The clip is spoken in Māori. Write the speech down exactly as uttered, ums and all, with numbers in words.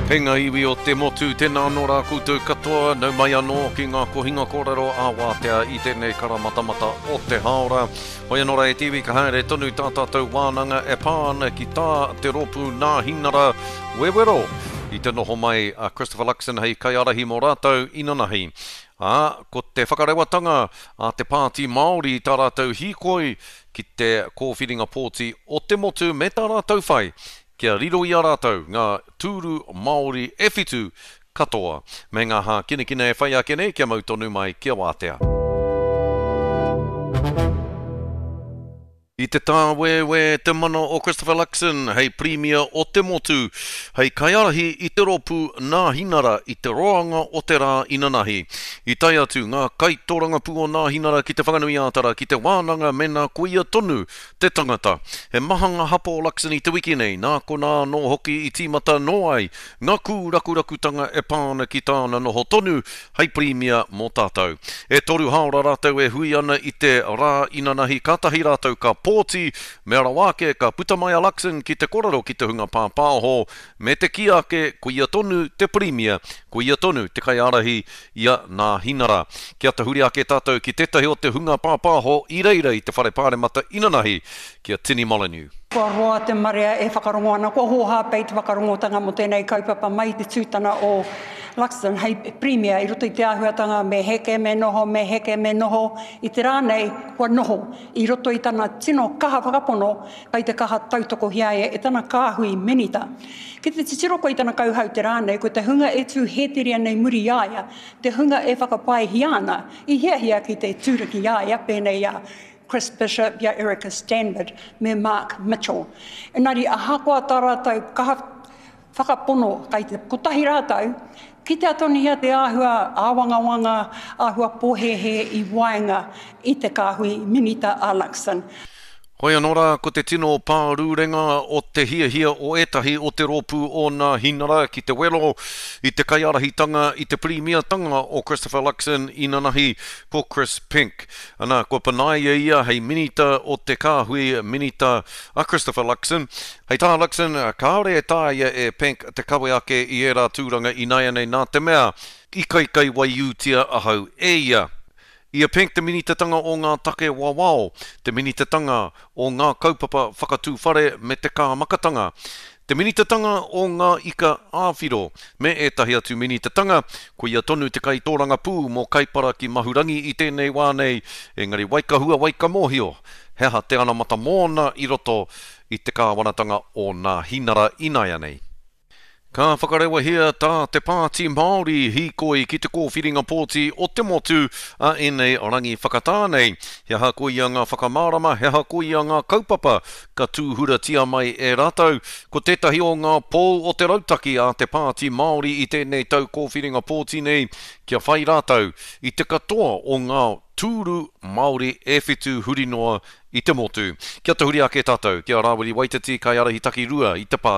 Penga iwi o te motu tēnā anō rā koutou katoa, nau mai anō ki ngā kohinga kōrero a wātea i tēnei karamatamata o te haora. Hoi anō rā e tiwi ka haere tonu tā tātou wānanga e pāna ki tā te ropu nā hinara wewero. I te noho mai a Christopher Luxon hei kaiarahi mō rātou inanahi. A, ko te whakarewatanga a te pāti Māori tā rātou hikoi ki te kōwhiringa pōti o te motu me tā rātou whai. Kia riro i a rātou ngā tūru Māori e whitu katoa. Me ngā hā kine kine e whai a kene, kia mautonu mai kia wātea. I te tāwewe te mana o Christopher Luxon, hei premier o te motu, hei kaiarahi i te ropu nā hinara i te roanga o te rā inanahi. I tai atu ngā kaitoranga pu o nā hinara ki te whanganui ātara, ki te wānanga me nā kuia tonu te tangata. He mahanga hapo o Luxon i te wiki nei, nā ko nā no hoki i tīmata no ai, ngā kū raku rakutanga e pāna ki tāna noho tonu, hei premier mō tātou. E toru haora rātou e hui ana i te rā inanahi, kātahi rātou ka pōti, me ara wāke ka Putamaya Luxon ki te korero ki te hunga pāpāho, me te kiake kuia tonu te premier, kuia tonu te kaiarahi ia nā hinara. Kia te huri ake tātou ki tetahi o te hunga pāpāho i reira i te whare pāremata inanahi, kia Tini Molyneux. Kua roa te marea e whakarongo ana, kua hoha pei te whakarongotanga mo tēnei kaupapa mai te tūtana o Luxon, hei premier, i roto i te āhuatanga me heke me noho, me heke me noho, i te rānei, kua noho, i roto i tana tino kaha whakapono, kai te kaha tautoko hiae, e tana kāhui menita. Ki te titiroko i tana kauhau te rānei, ko te hunga e tū heteria nei muri iaia, te hunga e whakapai hiana, i hia hia ki te tūriki iaia, pēnei ia, Chris Bishop, ia Erica Stanford, me Mark Mitchell. Engari, a hakoa tā rātou kaha whakapono, kai te kotahi rātou, ki te atoni hea te āhua āwangawanga, āhua pōhehe i waenga i te kāhui minita a Luxon. Hoi anō rā, ko te tino pārūrenga o te hia hia o etahi o te ropu o nā hinara ki te welo, i te kaiarahitanga, i te premiatanga o Christopher Luxon i nanahi ko Chris Pink. Ana, ko panaia ia hei minita o te kāhui minita a Christopher Luxon. Hei tā Luxon, kāore e tāia e Pink te kawe ake i e rā tūranga i nai anei nā te mea, i kai kai wai utia ahau e ia. Ia Pink te minitatanga o ngā take wawao, te minitatanga o ngā kaupapa whakatūwhare me te kāmakatanga. Te minitatanga o ngā ika āwhiro, me etahi atu minitatanga, ko ia tonu te kaitoranga pū mō kaipara ki mahurangi i tēnei wānei, engari waikahua waikamohio, heha te anamata mōna i roto i te kāwanatanga o nā hinara inai anei. Ka whakarewa hea tā te pāti Māori hikoi ki te kōwhiringa pōti o te motu a enei rangi whakatānei. He ha koia ngā whakamārama, he ha koia ngā kaupapa ka tūhura tia mai e rātou. Ko tētahi o ngā pō o te rautaki a te pāti Māori i tēnei tau kōwhiringa pōti nei, kia whai rātou i te katoa o ngā tūru Māori e whitu hurinoa i te motu. Kia te huri ake tātou, kia Rāwiri Waititi kai arahi taki rua i te pāti.